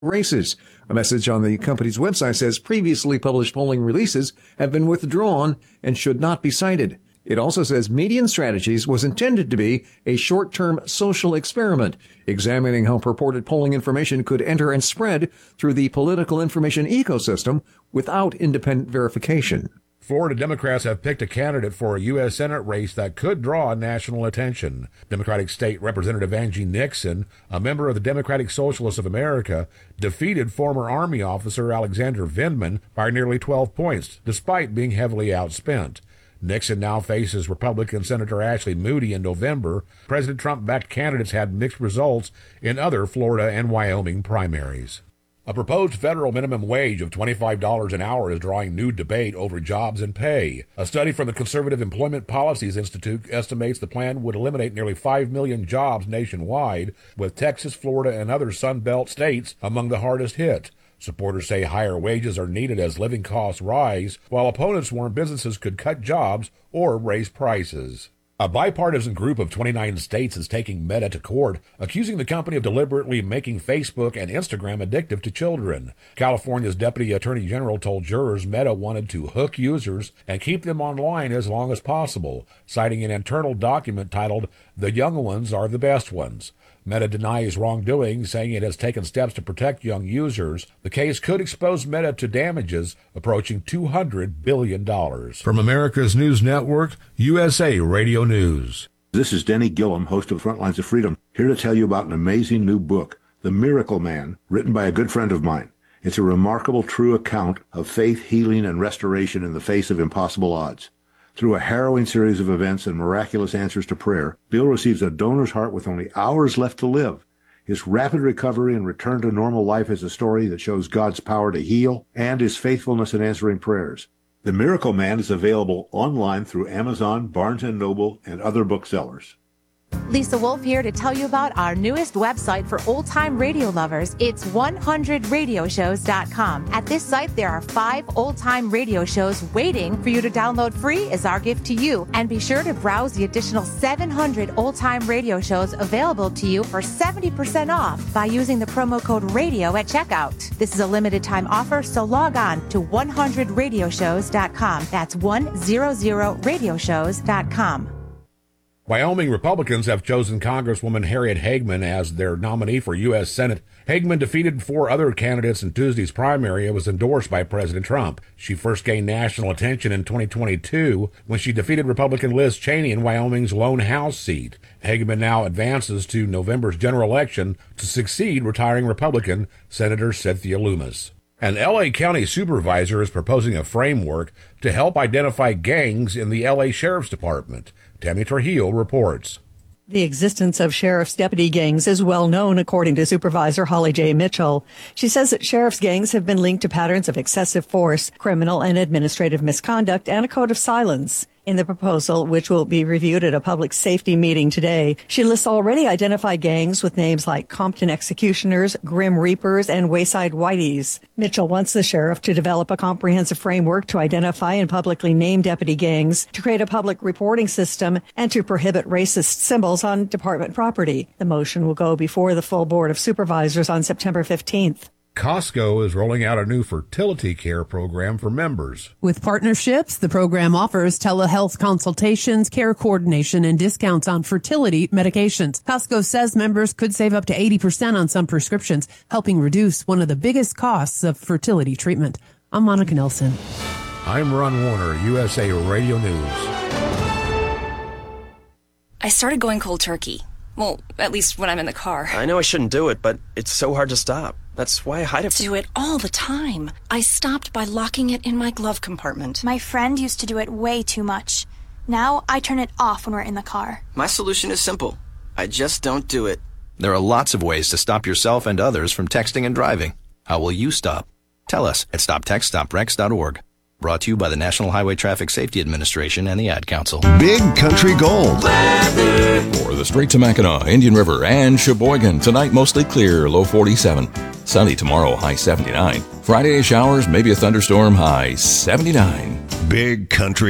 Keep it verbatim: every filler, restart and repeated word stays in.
races. A message on the company's website says previously published polling releases have been withdrawn and should not be cited. It also says Median Strategies was intended to be a short-term social experiment, examining how purported polling information could enter and spread through the political information ecosystem without independent verification. Florida Democrats have picked a candidate for a U S Senate race that could draw national attention. Democratic State Representative Angie Nixon, a member of the Democratic Socialists of America, defeated former Army officer Alexander Vindman by nearly twelve points, despite being heavily outspent. Nixon now faces Republican Senator Ashley Moody in November. President Trump-backed candidates had mixed results in other Florida and Wyoming primaries. A proposed federal minimum wage of twenty-five dollars an hour is drawing new debate over jobs and pay. A study from the Conservative Employment Policies Institute estimates the plan would eliminate nearly five million jobs nationwide, with Texas, Florida, and other Sun Belt states among the hardest hit. Supporters say higher wages are needed as living costs rise, while opponents warn businesses could cut jobs or raise prices. A bipartisan group of twenty-nine states is taking Meta to court, accusing the company of deliberately making Facebook and Instagram addictive to children. California's Deputy Attorney General told jurors Meta wanted to hook users and keep them online as long as possible, citing an internal document titled, "The Young Ones Are the Best Ones." Meta denies wrongdoing, saying it has taken steps to protect young users. The case could expose Meta to damages approaching two hundred billion dollars. From America's News Network, U S A Radio News. This is Denny Gillum, host of Frontlines of Freedom, here to tell you about an amazing new book, The Miracle Man, written by a good friend of mine. It's a remarkable, true account of faith, healing, and restoration in the face of impossible odds. Through a harrowing series of events and miraculous answers to prayer, Bill receives a donor's heart with only hours left to live. His rapid recovery and return to normal life is a story that shows God's power to heal and his faithfulness in answering prayers. The Miracle Man is available online through Amazon, Barnes and Noble, and other booksellers. Lisa Wolf here to tell you about our newest website for old-time radio lovers. It's one hundred radio shows dot com. At this site, there are five old-time radio shows waiting for you to download free as our gift to you. And be sure to browse the additional seven hundred old-time radio shows available to you for seventy percent off by using the promo code RADIO at checkout. This is a limited-time offer, so log on to one hundred radio shows dot com. That's one hundred radio shows dot com. Wyoming Republicans have chosen Congresswoman Harriet Hageman as their nominee for U S Senate. Hageman defeated four other candidates in Tuesday's primary and was endorsed by President Trump. She first gained national attention in twenty twenty-two when she defeated Republican Liz Cheney in Wyoming's lone House seat. Hageman now advances to November's general election to succeed retiring Republican Senator Cynthia Lummis. An L A County supervisor is proposing a framework to help identify gangs in the L A Sheriff's Department. Tammy Trujillo reports. The existence of sheriff's deputy gangs is well known, according to Supervisor Holly J. Mitchell. She says that sheriff's gangs have been linked to patterns of excessive force, criminal and administrative misconduct, and a code of silence. In the proposal, which will be reviewed at a public safety meeting today, she lists already identified gangs with names like Compton Executioners, Grim Reapers, and Wayside Whiteys. Mitchell wants the sheriff to develop a comprehensive framework to identify and publicly name deputy gangs, to create a public reporting system, and to prohibit racist symbols on department property. The motion will go before the full Board of Supervisors on September fifteenth. Costco is rolling out a new fertility care program for members. With partnerships, the program offers telehealth consultations, care coordination, and discounts on fertility medications. Costco says members could save up to eighty percent on some prescriptions, helping reduce one of the biggest costs of fertility treatment. I'm Monica Nelson. I'm Ron Warner, U S A Radio News. I started going cold turkey. Well, at least when I'm in the car. I know I shouldn't do it, but it's so hard to stop. That's why I hide it. Do it all the time. I stopped by locking it in my glove compartment. My friend used to do it way too much. Now I turn it off when we're in the car. My solution is simple. I just don't do it. There are lots of ways to stop yourself and others from texting and driving. How will you stop? Tell us at stop text stop wrecks dot org. Brought to you by the National Highway Traffic Safety Administration and the Ad Council. Big Country Gold. Weather. For the Straits of Mackinac, Indian River, and Sheboygan. Tonight, mostly clear, low forty-seven. Sunny tomorrow, high seventy-nine. Friday, showers, maybe a thunderstorm, high seventy-nine. Big Country